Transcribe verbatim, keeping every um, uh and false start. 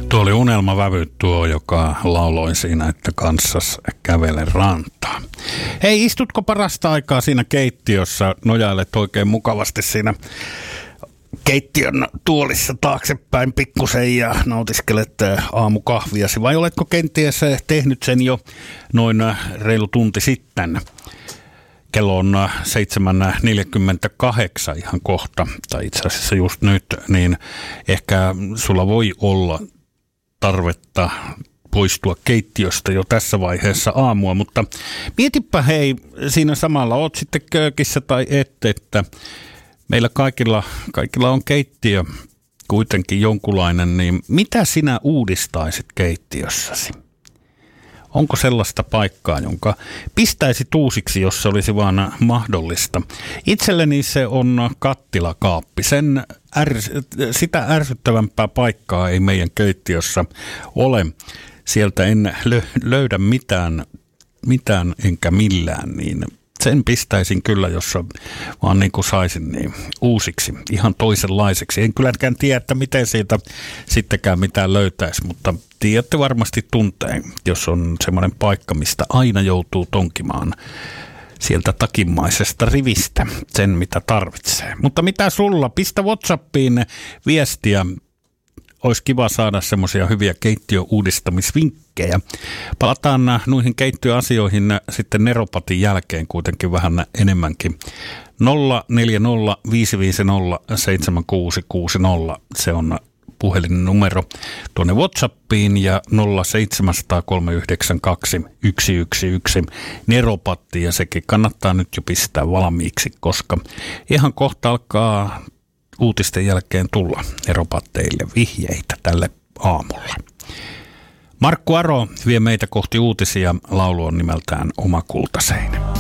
Tuo oli unelmavävy tuo, joka lauloi siinä, että kanssas kävele rantaa. Hei, istutko parasta aikaa siinä keittiössä, nojailet oikein mukavasti siinä keittiön tuolissa taaksepäin pikkusen ja nautiskelet aamukahviasi, vai oletko kenties tehnyt sen jo noin reilu tunti sitten? Kello on seitsemän neljäkymmentäkahdeksan ihan kohta, tai itse asiassa just nyt, niin ehkä sulla voi olla tarvetta poistua keittiöstä jo tässä vaiheessa aamua, mutta mietipä hei, siinä samalla oot sitten köökissä tai et, että meillä kaikilla, kaikilla on keittiö kuitenkin jonkunlainen, niin mitä sinä uudistaisit keittiössäsi? Onko sellaista paikkaa, jonka pistäisi uusiksi, jos se olisi vaan mahdollista? Itselleni se on kattilakaappi. Sen är, sitä ärsyttävämpää paikkaa ei meidän keittiössä ole. Sieltä en lö, löydä mitään, mitään enkä millään, niin sen pistäisin kyllä, jos vaan niin kuin saisin niin uusiksi, ihan toisenlaiseksi. En kylläkään tiedä, että miten siitä sittenkään mitään löytäisi, mutta tiedätte varmasti tunteen, jos on semmoinen paikka, mistä aina joutuu tonkimaan sieltä takimaisesta rivistä sen, mitä tarvitsee. Mutta mitä sulla? Pistä WhatsAppiin viestiä. Olisi kiva saada semmoisia hyviä keittiöuudistamisvinkkejä. Palataan noihin keittiöasioihin sitten Neropatin jälkeen kuitenkin vähän enemmänkin. nolla neljä nolla viisi viisi nolla seitsemän kuusi kuusi nolla. Se on puhelinnumero tuonne WhatsAppiin ja nolla seitsemän nolla nolla kolme yhdeksän kaksi yksi yksi yksi Neropatti, ja sekin kannattaa nyt jo pistää valmiiksi, koska ihan kohta alkaa uutisten jälkeen tulla Neropatteille vihjeitä tälle aamulle. Markku Aro vie meitä kohti uutisia. Laulu on nimeltään Oma kultaseinen.